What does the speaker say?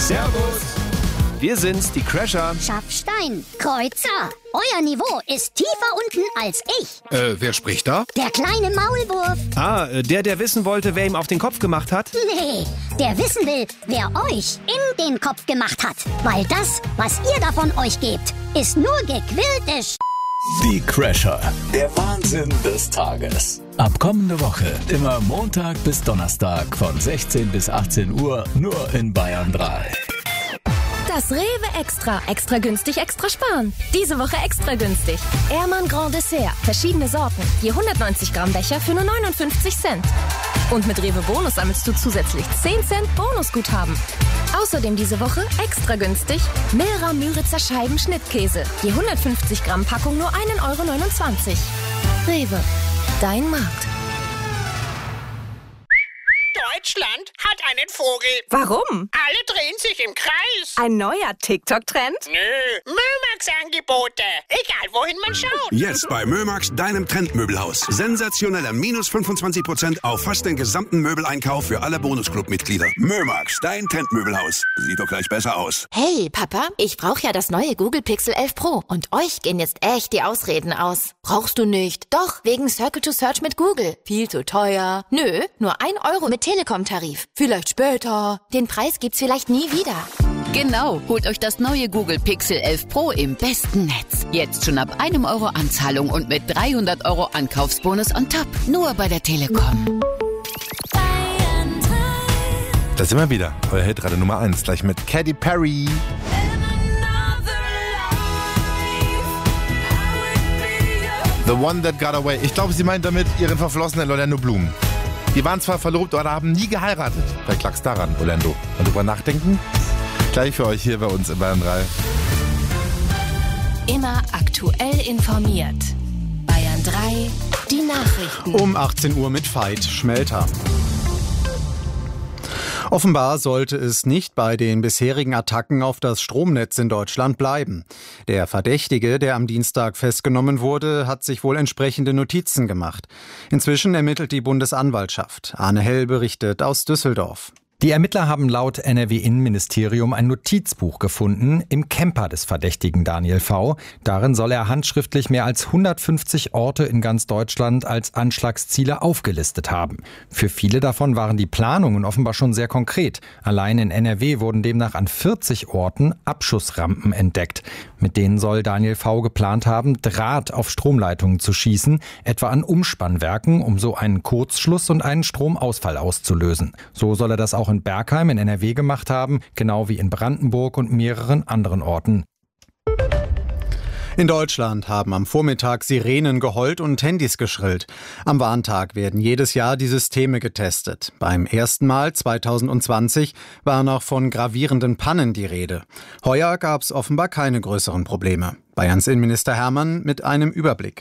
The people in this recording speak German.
Servus. Wir sind's, die Crasher. Schaffstein, Kreuzer. Euer Niveau ist tiefer unten als ich. Wer spricht da? Der kleine Maulwurf. Der wissen wollte, wer ihm auf den Kopf gemacht hat? Nee, der wissen will, wer euch in den Kopf gemacht hat. Weil das, was ihr davon euch gebt, ist nur gequillte Die Crasher. Der Wahnsinn des Tages. Ab kommende Woche immer Montag bis Donnerstag von 16 bis 18 Uhr nur in Bayern 3. Das Rewe Extra. Extra günstig, extra sparen. Diese Woche extra günstig. Ehrmann Grand Dessert. Verschiedene Sorten. Je 190 Gramm Becher für nur 59 Cent. Und mit Rewe Bonus sammelst du zusätzlich 10 Cent Bonusguthaben. Außerdem diese Woche extra günstig Milra Müritzer Scheiben Schnittkäse. Je 150 Gramm Packung nur 1,29 €. Rewe. Dein Markt. Deutschland hat einen Vogel. Warum? Alle drehen sich im Kreis. Ein neuer TikTok-Trend? Nö, Mömax-Angebote. Egal, wohin man schaut. Jetzt bei Mömax, deinem Trendmöbelhaus. Sensationelle minus 25% auf fast den gesamten Möbeleinkauf für alle Bonusclub-Mitglieder. Mömax, dein Trendmöbelhaus. Sieht doch gleich besser aus. Hey, Papa, ich brauche ja das neue Google Pixel 11 Pro. Und euch gehen jetzt echt die Ausreden aus. Brauchst du nicht? Doch, wegen Circle to Search mit Google. Viel zu teuer. Nö, nur 1 € mit Telekom-Tarif. Vielleicht später. Den Preis gibt's vielleicht nie wieder. Genau, holt euch das neue Google Pixel 11 Pro im besten Netz. Jetzt schon ab 1 € Anzahlung und mit 300 € Ankaufsbonus on top. Nur bei der Telekom. Da sind wir wieder. Euer Hitradio Nummer 1. Gleich mit Katy Perry. The One That Got Away. Ich glaube, sie meint damit ihren verflossenen Orlando Bloom. Die waren zwar verlobt, aber haben nie geheiratet. Vielleicht lag's daran, Orlando. Und drüber nachdenken? Gleich für euch hier bei uns in Bayern 3. Immer aktuell informiert. Bayern 3, die Nachrichten. Um 18 Uhr mit Veit Schmelter. Offenbar sollte es nicht bei den bisherigen Attacken auf das Stromnetz in Deutschland bleiben. Der Verdächtige, der am Dienstag festgenommen wurde, hat sich wohl entsprechende Notizen gemacht. Inzwischen ermittelt die Bundesanwaltschaft. Arne Hell berichtet aus Düsseldorf. Die Ermittler haben laut NRW-Innenministerium ein Notizbuch gefunden im Camper des Verdächtigen Daniel V. Darin soll er handschriftlich mehr als 150 Orte in ganz Deutschland als Anschlagsziele aufgelistet haben. Für viele davon waren die Planungen offenbar schon sehr konkret. Allein in NRW wurden demnach an 40 Orten Abschussrampen entdeckt. Mit denen soll Daniel V. geplant haben, Draht auf Stromleitungen zu schießen, etwa an Umspannwerken, um so einen Kurzschluss und einen Stromausfall auszulösen. So soll er das auch in Bergheim in NRW gemacht haben, genau wie in Brandenburg und mehreren anderen Orten. In Deutschland haben am Vormittag Sirenen geheult und Handys geschrillt. Am Warntag werden jedes Jahr die Systeme getestet. Beim ersten Mal 2020 war noch von gravierenden Pannen die Rede. Heuer gab es offenbar keine größeren Probleme. Bayerns Innenminister Hermann mit einem Überblick.